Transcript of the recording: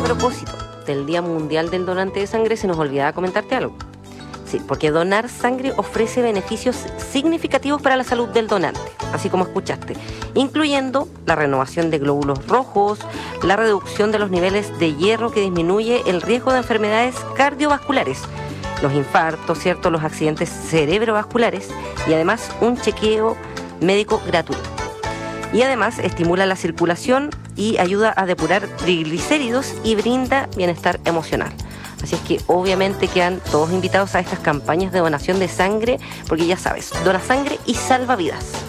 propósito del Día Mundial del Donante de Sangre, se nos olvidaba comentarte algo. Sí, porque donar sangre ofrece beneficios significativos para la salud del donante, así como escuchaste, incluyendo la renovación de glóbulos rojos, la reducción de los niveles de hierro que disminuye el riesgo de enfermedades cardiovasculares, los infartos, ¿cierto?, los accidentes cerebrovasculares y además un chequeo médico gratuito. Y además estimula la circulación y ayuda a depurar triglicéridos y brinda bienestar emocional. Así es que obviamente quedan todos invitados a estas campañas de donación de sangre, porque ya sabes, dona sangre y salva vidas.